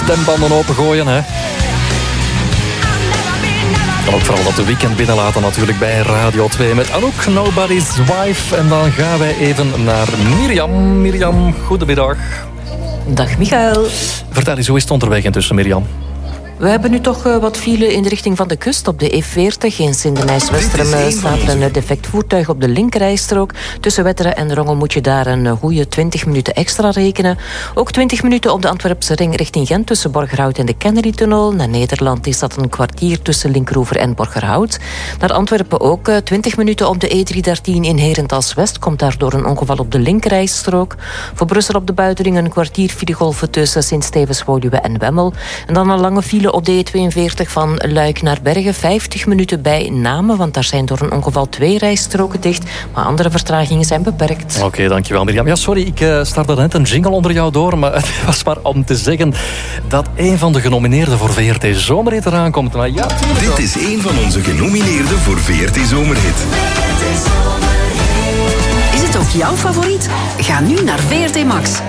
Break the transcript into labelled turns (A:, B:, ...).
A: stembanden opengooien, hè. En ook vooral dat de weekend binnenlaten natuurlijk bij Radio 2 met Anouk, Nobody's Wife. En dan gaan wij even naar Mirjam. Mirjam, goedemiddag.
B: Dag Michael.
A: Vertel eens, hoe is het onderweg intussen, Mirjam?
B: We hebben nu toch wat file in de richting van de kust. Op de E40 in Sint-Denijs-Westerem staat een defect voertuig op de linkerrijstrook. Tussen Wetteren en Rongel moet je daar een goede 20 minuten extra rekenen. Ook 20 minuten op de Antwerpse ring richting Gent tussen Borgerhout en de Kennedy-tunnel. Naar Nederland is dat een kwartier tussen Linkeroever en Borgerhout. Naar Antwerpen ook 20 minuten op de E313 in Herentals-West. Komt daardoor een ongeval op de linkerrijstrook. Voor Brussel op de buitenring een kwartier filegolven tussen Sint-Stevens-Woluwe en Wemmel. En dan een lange file op de E42 van Luik naar Bergen. 50 minuten bij Namen, want daar zijn door een ongeval 2 rijstroken dicht. Maar andere vertragingen zijn beperkt.
A: Oké, dankjewel Mirjam. Ja, sorry, ik startte net een jingle onder jou door, maar het was maar om te zeggen dat een van de genomineerden voor VRT Zomerhit eraan komt. Maar ja,
C: dit is een van onze genomineerden voor VRT Zomerhit.
D: Is het ook jouw favoriet? Ga nu naar VRT Max